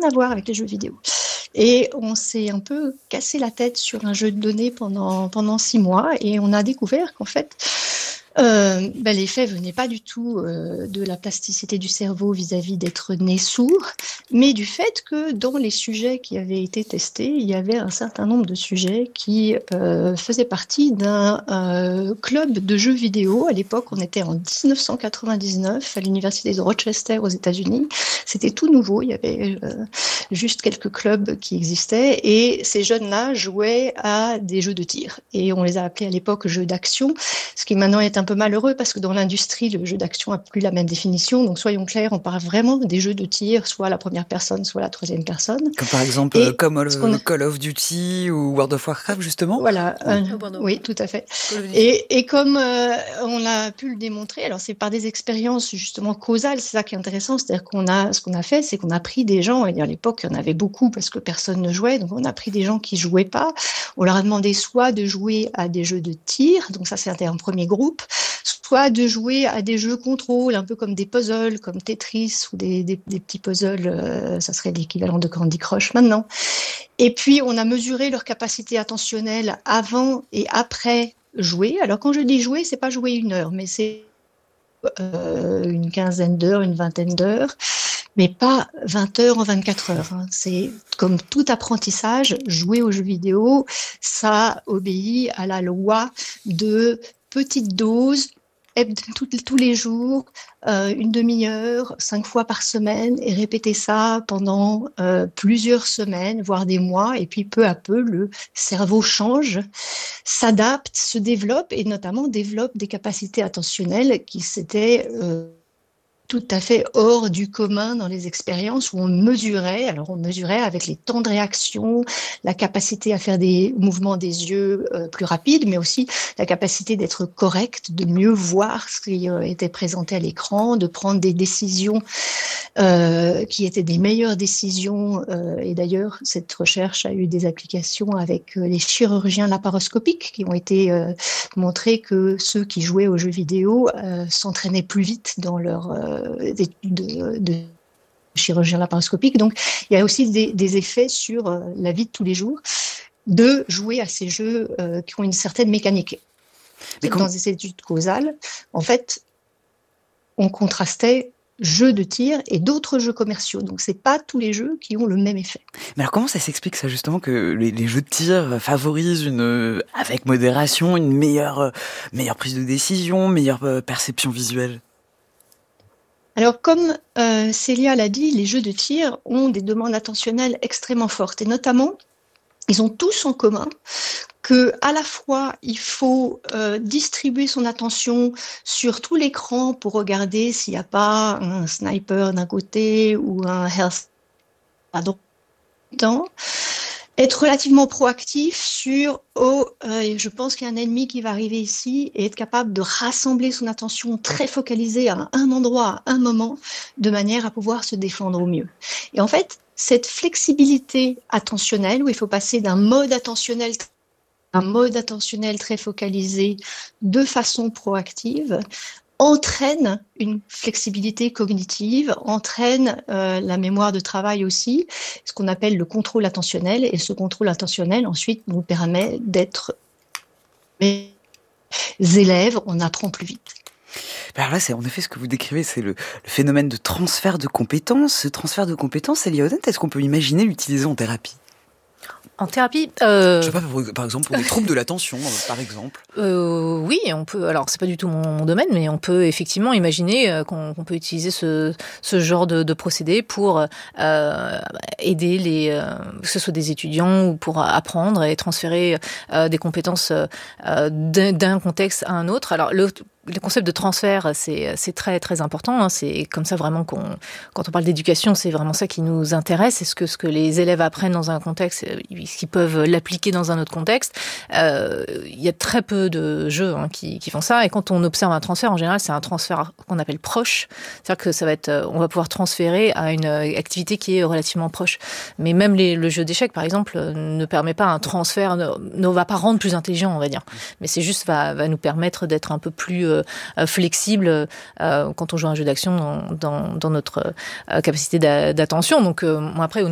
à voir avec les jeux vidéo. Et on s'est un peu cassé la tête sur un jeu de données pendant 6 mois et on a découvert qu'en fait, l'effet venait pas du tout de la plasticité du cerveau vis-à-vis d'être né sourd, mais du fait que dans les sujets qui avaient été testés, il y avait un certain nombre de sujets qui faisaient partie d'un club de jeux vidéo. À l'époque, on était en 1999 à l'université de Rochester aux États-Unis. C'était tout nouveau, il y avait juste quelques clubs qui existaient et ces jeunes-là jouaient à des jeux de tir. Et on les a appelés à l'époque jeux d'action, ce qui maintenant est un peu malheureux parce que dans l'industrie, le jeu d'action n'a plus la même définition. Donc soyons clairs, on parle vraiment des jeux de tir, soit à la première personne, soit à la troisième personne. Comme par exemple Et Call of Duty ou World of Warcraft, justement. Voilà, oui, tout à fait. Et comme on a pu le démontrer, alors c'est par des expériences justement causales, c'est ça qui est intéressant, c'est-à-dire ce qu'on a fait, c'est qu'on a pris des gens, et à l'époque il y en avait beaucoup parce que personne ne jouait, donc on a pris des gens qui jouaient pas, on leur a demandé soit de jouer à des jeux de tir, donc ça c'était un premier groupe, soit de jouer à des jeux contrôle, un peu comme des puzzles, comme Tetris ou des petits puzzles, ça serait l'équivalent de Candy Crush maintenant. Et puis, on a mesuré leur capacité attentionnelle avant et après jouer. Alors, quand je dis jouer, c'est pas jouer 1 heure, mais c'est une quinzaine d'heures, une vingtaine d'heures, mais pas 20 heures en 24 heures. Hein. C'est comme tout apprentissage, jouer aux jeux vidéo, ça obéit à la loi de petites doses tous les jours, une demi-heure, 5 fois par semaine, et répéter ça pendant plusieurs semaines, voire des mois, et puis peu à peu, le cerveau change, s'adapte, se développe, et notamment développe des capacités attentionnelles qui s'étaient tout à fait hors du commun dans les expériences où on mesurait avec les temps de réaction, la capacité à faire des mouvements des yeux plus rapides, mais aussi la capacité d'être correct, de mieux voir ce qui était présenté à l'écran, de prendre des décisions qui étaient des meilleures décisions. Et d'ailleurs, cette recherche a eu des applications avec les chirurgiens laparoscopiques qui ont été montré que ceux qui jouaient aux jeux vidéo s'entraînaient plus vite dans leur études de chirurgien laparoscopique. Donc, il y a aussi des effets sur la vie de tous les jours de jouer à ces jeux qui ont une certaine mécanique. Dans des études causales, en fait, on contrastait jeux de tir et d'autres jeux commerciaux. Donc, c'est pas tous les jeux qui ont le même effet. Mais alors, comment ça s'explique ça, justement, que les jeux de tir favorisent avec modération, une meilleure prise de décision, meilleure perception visuelle? Alors, comme Célia l'a dit, les jeux de tir ont des demandes attentionnelles extrêmement fortes. Et notamment, ils ont tous en commun que à la fois il faut distribuer son attention sur tout l'écran pour regarder s'il n'y a pas un sniper d'un côté ou un health à droite, être relativement proactif sur je pense qu'il y a un ennemi qui va arriver ici et être capable de rassembler son attention très focalisée à un endroit, à un moment, de manière à pouvoir se défendre au mieux. Et en fait, cette flexibilité attentionnelle où il faut passer d'un mode attentionnel très focalisé de façon proactive entraîne une flexibilité cognitive, entraîne la mémoire de travail aussi, ce qu'on appelle le contrôle attentionnel. Et ce contrôle attentionnel, ensuite, nous permet d'être des élèves, on apprend plus vite. Alors là, c'est en effet ce que vous décrivez, c'est le phénomène de transfert de compétences. Ce transfert de compétences, Célia Odent, est-ce qu'on peut imaginer l'utiliser en thérapie ? En thérapie, je sais pas, par exemple pour des troubles de l'attention, par exemple. Oui, on peut. Alors c'est pas du tout mon domaine, mais on peut effectivement imaginer qu'on peut utiliser ce genre de procédé pour aider que ce soit des étudiants ou pour apprendre et transférer des compétences d'un contexte à un autre. Alors le concept de transfert, c'est très très important. Hein. C'est comme ça vraiment quand on parle d'éducation, c'est vraiment ça qui nous intéresse. Est-ce que les élèves apprennent dans un contexte, est-ce qu'ils peuvent l'appliquer dans un autre contexte? Il y a très peu de jeux qui font ça. Et quand on observe un transfert, en général, c'est un transfert qu'on appelle proche. C'est-à-dire que on va pouvoir transférer à une activité qui est relativement proche. Mais même le jeu d'échecs, par exemple, ne permet pas un transfert, ne va pas rendre plus intelligent, on va dire. Mais c'est juste va nous permettre d'être un peu plus flexible quand on joue à un jeu d'action dans notre capacité d'attention. Donc après,